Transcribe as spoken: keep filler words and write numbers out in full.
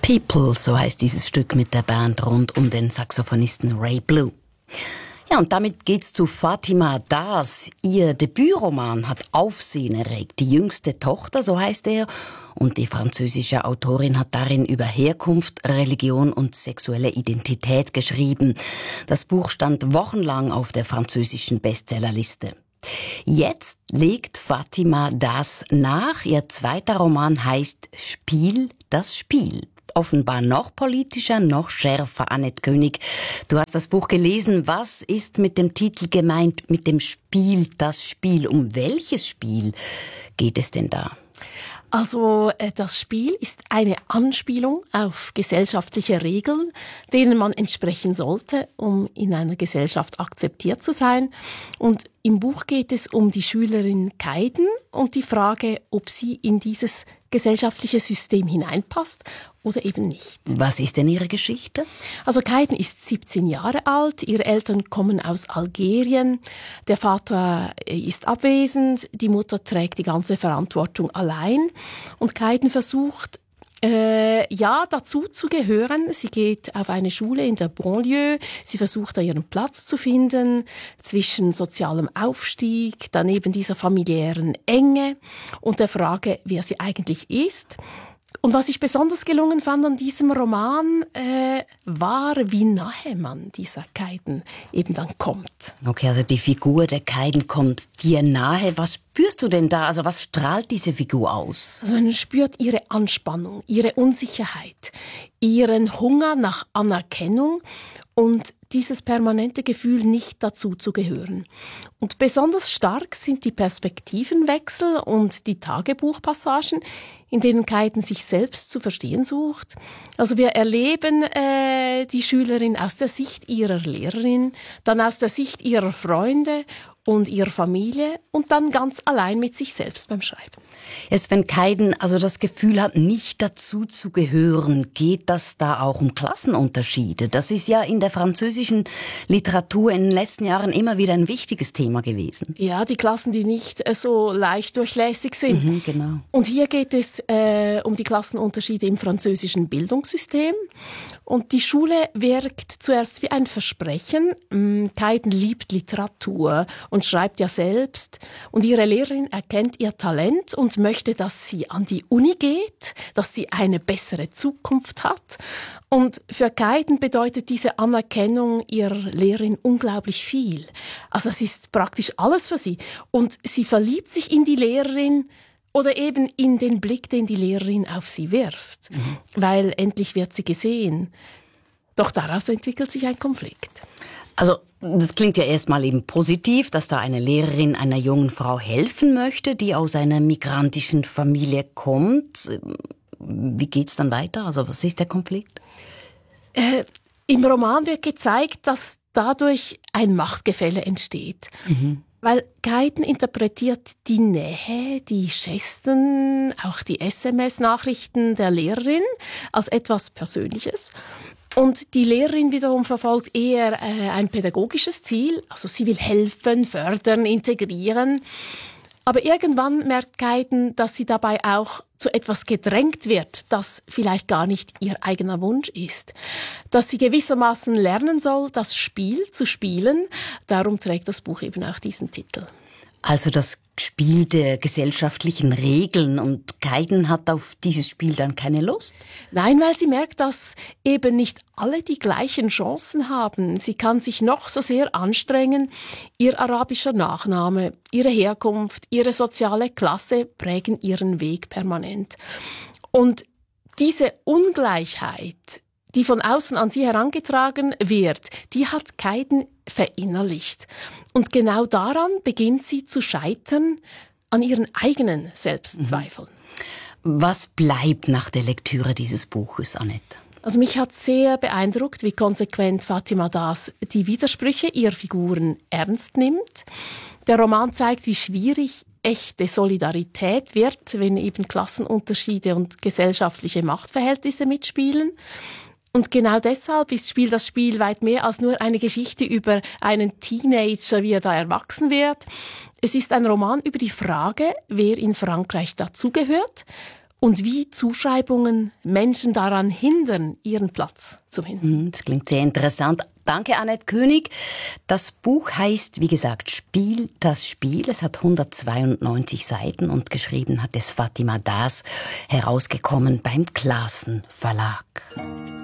People, so heißt dieses Stück mit der Band rund um den Saxophonisten Ray Blue. Ja, und damit geht's zu Fatima Das. Ihr Debütroman hat Aufsehen erregt. Die jüngste Tochter, so heißt er. Und die französische Autorin hat darin über Herkunft, Religion und sexuelle Identität geschrieben. Das Buch stand wochenlang auf der französischen Bestsellerliste. Jetzt legt Fatima Das nach. Ihr zweiter Roman heißt Spiel, das Spiel. Offenbar noch politischer, noch schärfer. Annette König, du hast das Buch gelesen. Was ist mit dem Titel gemeint, mit dem Spiel, das Spiel? Um welches Spiel geht es denn da? Also das Spiel ist eine Anspielung auf gesellschaftliche Regeln, denen man entsprechen sollte, um in einer Gesellschaft akzeptiert zu sein. Und im Buch geht es um die Schülerin Kaiden und die Frage, ob sie in dieses gesellschaftliche System hineinpasst oder eben nicht. Was ist denn ihre Geschichte? Also Kaiden ist siebzehn Jahre alt, ihre Eltern kommen aus Algerien, der Vater ist abwesend, die Mutter trägt die ganze Verantwortung allein und Kaiden versucht, Äh, ja, dazu zu gehören. Sie geht auf eine Schule in der Banlieue. Sie versucht, da ihren Platz zu finden zwischen sozialem Aufstieg, daneben dieser familiären Enge und der Frage, wer sie eigentlich ist. Und was ich besonders gelungen fand an diesem Roman, äh, war, wie nahe man dieser Kaiden eben dann kommt. Okay, also die Figur der Kaiden kommt dir nahe. Was spürst du denn da? Also was strahlt diese Figur aus? Also man spürt ihre Anspannung, ihre Unsicherheit, ihren Hunger nach Anerkennung und dieses permanente Gefühl, nicht dazu zu gehören. Und besonders stark sind die Perspektivenwechsel und die Tagebuchpassagen, in denen Kaiden sich selbst zu verstehen sucht. Also wir erleben äh, die Schülerin aus der Sicht ihrer Lehrerin, dann aus der Sicht ihrer Freunde und ihrer Familie und dann ganz allein mit sich selbst beim Schreiben. Jetzt, wenn Kaiden also das Gefühl hat, nicht dazu zu gehören, geht das da auch um Klassenunterschiede? Das ist ja in der französischen Literatur in den letzten Jahren immer wieder ein wichtiges Thema gewesen. Ja, die Klassen, die nicht äh, so leicht durchlässig sind. Mhm, genau. Und hier geht es äh, um die Klassenunterschiede im französischen Bildungssystem. Und die Schule wirkt zuerst wie ein Versprechen. Kaiden liebt Literatur und schreibt ja selbst. Und ihre Lehrerin erkennt ihr Talent und möchte, dass sie an die Uni geht, dass sie eine bessere Zukunft hat. Und für Kaiden bedeutet diese Anerkennung ihrer Lehrerin unglaublich viel. Also es ist praktisch alles für sie. Und sie verliebt sich in die Lehrerin, oder eben in den Blick, den die Lehrerin auf sie wirft. Mhm. Weil endlich wird sie gesehen. Doch daraus entwickelt sich ein Konflikt. Also das klingt ja erstmal eben positiv, dass da eine Lehrerin einer jungen Frau helfen möchte, die aus einer migrantischen Familie kommt. Wie geht's dann weiter? Also was ist der Konflikt? Äh, im Roman wird gezeigt, dass dadurch ein Machtgefälle entsteht. Mhm. Weil Kaiden interpretiert die Nähe, die Gesten, auch die S M S-Nachrichten der Lehrerin als etwas Persönliches. Und die Lehrerin wiederum verfolgt eher äh, ein pädagogisches Ziel. Also sie will helfen, fördern, integrieren. Aber irgendwann merkt Kaiden, dass sie dabei auch zu etwas gedrängt wird, das vielleicht gar nicht ihr eigener Wunsch ist. Dass sie gewissermaßen lernen soll, das Spiel zu spielen. Darum trägt das Buch eben auch diesen Titel. Also das Spiel der gesellschaftlichen Regeln, und Kaiden hat auf dieses Spiel dann keine Lust? Nein, weil sie merkt, dass eben nicht alle die gleichen Chancen haben. Sie kann sich noch so sehr anstrengen. Ihr arabischer Nachname, ihre Herkunft, ihre soziale Klasse prägen ihren Weg permanent. Und diese Ungleichheit, die von außen an sie herangetragen wird, die hat Kaiden verinnerlicht. Und genau daran beginnt sie zu scheitern, an ihren eigenen Selbstzweifeln. Was bleibt nach der Lektüre dieses Buches, Annette? Also mich hat sehr beeindruckt, wie konsequent Fatima Das die Widersprüche ihrer Figuren ernst nimmt. Der Roman zeigt, wie schwierig echte Solidarität wird, wenn eben Klassenunterschiede und gesellschaftliche Machtverhältnisse mitspielen. Und genau deshalb ist Spiel das Spiel weit mehr als nur eine Geschichte über einen Teenager, wie er da erwachsen wird. Es ist ein Roman über die Frage, wer in Frankreich dazugehört und wie Zuschreibungen Menschen daran hindern, ihren Platz zu finden. Das klingt sehr interessant. Danke, Annette König. Das Buch heißt, wie gesagt, Spiel das Spiel. Es hat hundertzweiundneunzig Seiten und geschrieben hat es Fatima Das, herausgekommen beim Classen Verlag.